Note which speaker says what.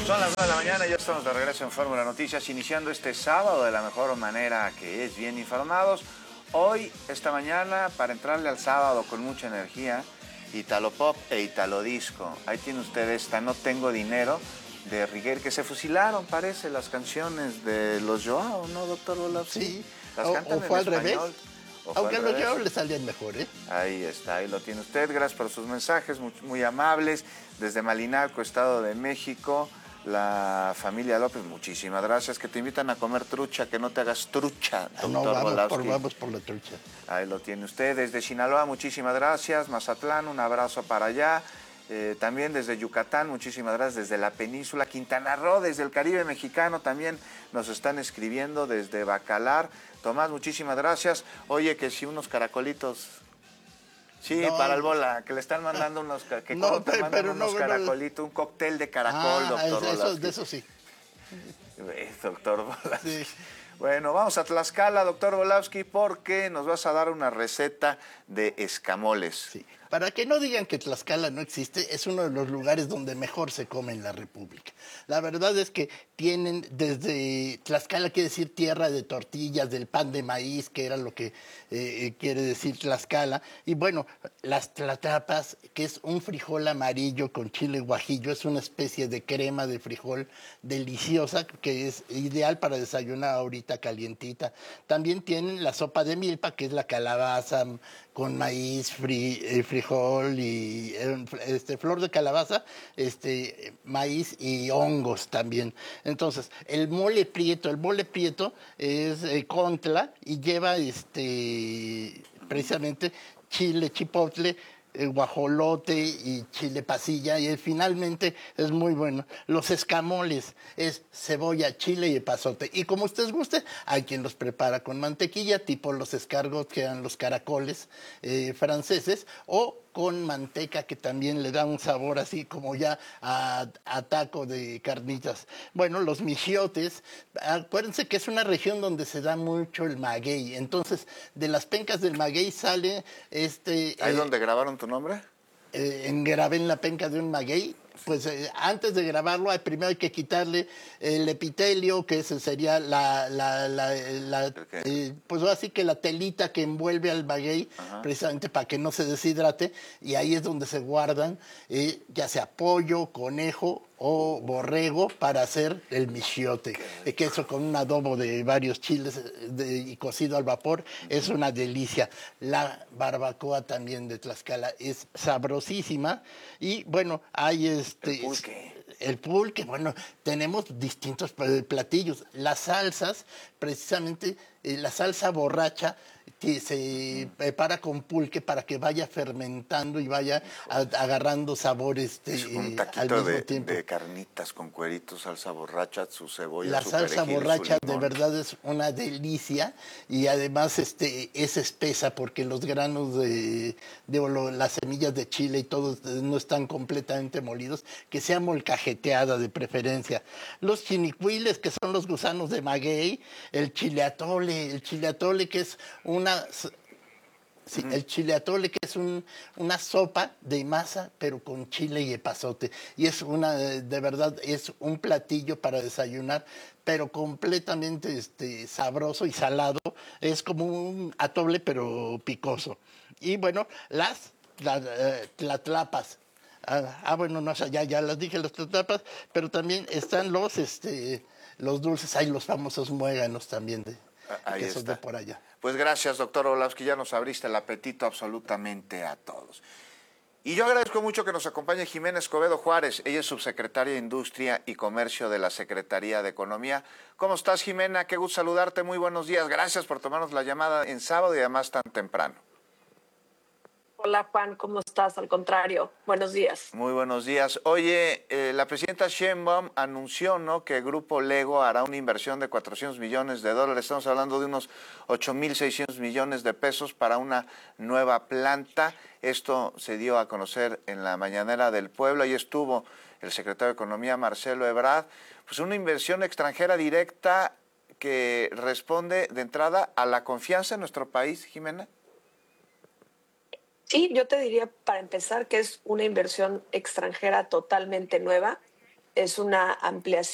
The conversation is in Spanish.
Speaker 1: Son las 9 de la mañana y ya estamos de regreso en Fórmula Noticias, iniciando este sábado de la mejor manera, que es bien informados. Hoy, esta mañana, para entrarle al sábado con mucha energía, Italo Pop e Italo Disco. Ahí tiene usted esta No Tengo Dinero de Rigueur, que se fusilaron, parece, las canciones de los Joao, ¿no, doctor Volavsky?
Speaker 2: Sí,
Speaker 1: las cantan
Speaker 2: o fue
Speaker 1: en
Speaker 2: al
Speaker 1: español.
Speaker 2: revés. Aunque a los Joao le salían mejor, ¿eh?
Speaker 1: Ahí está, ahí lo tiene usted. Gracias por sus mensajes, muy amables. Desde Malinalco, Estado de México, la familia López, muchísimas gracias. Que te invitan a comer trucha, que no te hagas trucha, doctor Volavsky.
Speaker 2: Vamos por la trucha.
Speaker 1: Ahí lo tiene usted. Desde Sinaloa, muchísimas gracias. Mazatlán, un abrazo para allá. También desde Yucatán, muchísimas gracias. Desde la península, Quintana Roo, desde el Caribe mexicano también nos están escribiendo. Desde Bacalar. Tomás, muchísimas gracias. Oye, que si unos caracolitos... Sí, no, para el bola, que le están mandando unos, caracolitos, un cóctel de caracol, doctor.
Speaker 2: De eso sí.
Speaker 1: Doctor Volavsky. Sí. Bueno, vamos a Tlaxcala, doctor Volavsky, porque nos vas a dar una receta de escamoles.
Speaker 2: Sí. Para que no digan que Tlaxcala no existe, es uno de los lugares donde mejor se come en la República. La verdad es que tienen desde Tlaxcala, quiere decir tierra de tortillas, del pan de maíz, que era lo que quiere decir Tlaxcala. Y bueno, las tlatrapas, que es un frijol amarillo con chile guajillo, es una especie de crema de frijol deliciosa, que es ideal para desayunar ahorita calientita. También tienen la sopa de milpa, que es la calabaza con maíz, frijol y flor de calabaza, maíz y hongos también. Entonces, el mole prieto es Contla y lleva precisamente chile chipotle, guajolote y chile pasilla, y finalmente es muy bueno. Los escamoles es cebolla, chile y epazote. Y como ustedes guste, hay quien los prepara con mantequilla, tipo los escargots, que eran los caracoles franceses, o con manteca, que también le da un sabor así como ya a taco de carnitas. Bueno, los michiotes, acuérdense que es una región donde se da mucho el maguey. Entonces, de las pencas del maguey sale
Speaker 1: ¿Ahí es donde grabaron tu nombre?
Speaker 2: Grabé en la penca de un maguey. Pues antes de grabarlo, primero hay que quitarle el epitelio, que ese sería pues así que la telita que envuelve al maguey, precisamente para que no se deshidrate, y ahí es donde se guardan ya sea pollo, conejo o borrego para hacer el michiote, queso con un adobo de varios chiles y cocido al vapor, es una delicia. La barbacoa también de Tlaxcala es sabrosísima, y bueno, hay el pulque, bueno, tenemos distintos platillos. Las salsas, precisamente la salsa borracha, que se prepara con pulque para que vaya fermentando y vaya agarrando sabores
Speaker 1: un taquito
Speaker 2: al mismo tiempo.
Speaker 1: De carnitas con cueritos, salsa borracha, su cebolla,
Speaker 2: la
Speaker 1: su
Speaker 2: salsa
Speaker 1: perejil,
Speaker 2: borracha de verdad es una delicia, y además es espesa porque los granos las semillas de chile y todo no están completamente molidos, que sea molcajeteada de preferencia. Los chinicuiles, que son los gusanos de maguey, el chile atole que es el chile atole, que es una sopa de masa, pero con chile y epazote. Y es de verdad, es un platillo para desayunar, pero completamente sabroso y salado. Es como un atole, pero picoso. Y bueno, las tlatlapas. Bueno, no, ya las dije, las tlatlapas, pero también están los dulces, hay los famosos muéganos también
Speaker 1: ahí está.
Speaker 2: De por allá.
Speaker 1: Pues gracias, doctor Volavsky, ya nos abriste el apetito absolutamente a todos. Y yo agradezco mucho que nos acompañe Jimena Escobedo Juárez. Ella es subsecretaria de Industria y Comercio de la Secretaría de Economía. ¿Cómo estás, Jimena? Qué gusto saludarte, muy buenos días. Gracias por tomarnos la llamada en sábado y además tan temprano.
Speaker 3: Hola, Juan, ¿cómo estás? Al contrario, buenos días.
Speaker 1: Muy buenos días. Oye, la presidenta Sheinbaum anunció, ¿no?, que el Grupo Lego hará una inversión de $400 millones. Estamos hablando de unos 8,600 millones de pesos para una nueva planta. Esto se dio a conocer en la mañanera del pueblo. Ahí estuvo el secretario de Economía, Marcelo Ebrard. Pues una inversión extranjera directa que responde de entrada a la confianza en nuestro país, Jimena.
Speaker 3: Sí, yo te diría, para empezar, que es una inversión extranjera totalmente nueva. es una ampliación